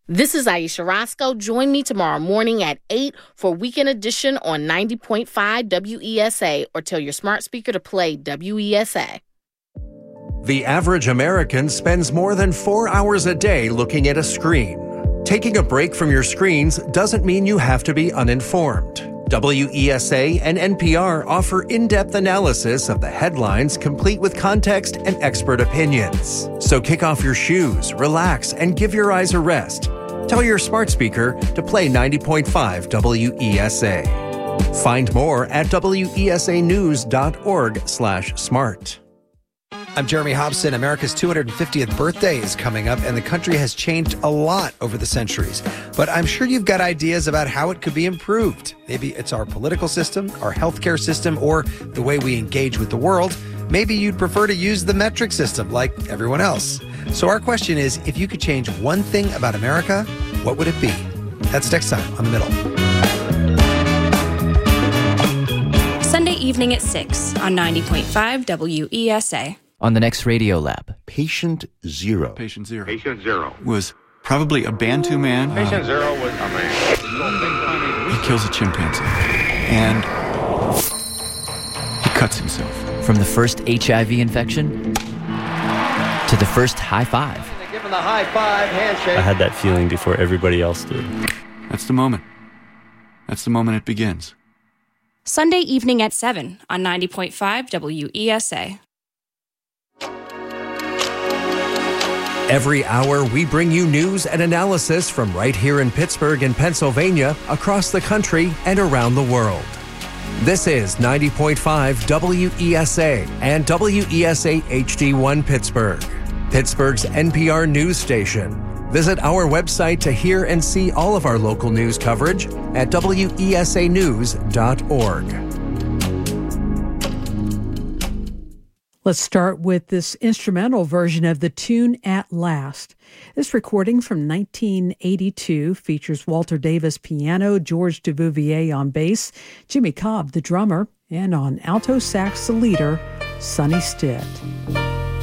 This is Aisha Roscoe. Join me tomorrow morning at 8 for Weekend Edition on 90.5 WESA, or tell your smart speaker to play WESA. The average American spends more than 4 hours a day looking at a screen. Taking a break from your screens doesn't mean you have to be uninformed. WESA and NPR offer in-depth analysis of the headlines, complete with context and expert opinions. So kick off your shoes, relax, and give your eyes a rest. Tell your smart speaker to play 90.5 WESA. Find more at wesanews.org/smart. I'm Jeremy Hobson. America's 250th birthday is coming up, and the country has changed a lot over the centuries. But I'm sure you've got ideas about how it could be improved. Maybe it's our political system, our healthcare system, or the way we engage with the world. Maybe you'd prefer to use the metric system like everyone else. So our question is, if you could change one thing about America, what would it be? That's next time on The Middle. Sunday evening at 6 on 90.5 WESA. On the next Radio Lab. Patient Zero. Patient Zero. Patient Zero was probably a Bantu man. Patient Zero was a man. He kills a chimpanzee. And he cuts himself. From the first HIV infection to the first high five. Give him the high five handshake. I had that feeling before everybody else did. That's the moment. That's the moment it begins. Sunday evening at 7 on 90.5 WESA. Every hour, we bring you news and analysis from right here in Pittsburgh and Pennsylvania, across the country, and around the world. This is 90.5 WESA and WESA HD1 Pittsburgh, Pittsburgh's NPR news station. Visit our website to hear and see all of our local news coverage at wesanews.org. Let's start with this instrumental version of the tune At Last. This recording from 1982 features Walter Davis piano, George Duvivier on bass, Jimmy Cobb the drummer, and on alto sax the leader, Sonny Stitt.